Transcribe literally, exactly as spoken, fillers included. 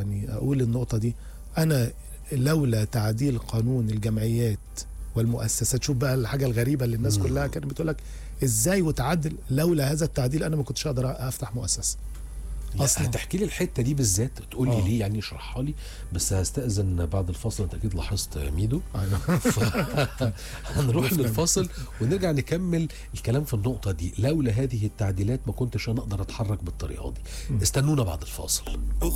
يعني اقول النقطه دي، انا لولا تعديل قانون الجمعيات والمؤسسات، شوف بقى الحاجه الغريبه اللي الناس كلها كانت بتقول لك ازاي وتعدل، لولا هذا التعديل انا ما كنتش اقدر افتح مؤسسه اصلا. هتحكي لي الحته دي بالذات، تقول لي ليه يعني، اشرحها لي. بس هستأذن بعد الفاصل، انت اكيد لاحظت ميدو. هنروح للفاصل ونرجع نكمل الكلام في النقطه دي. لولا هذه التعديلات ما كنتش انا اقدر اتحرك بالطريقه دي. استنونا بعد الفاصل.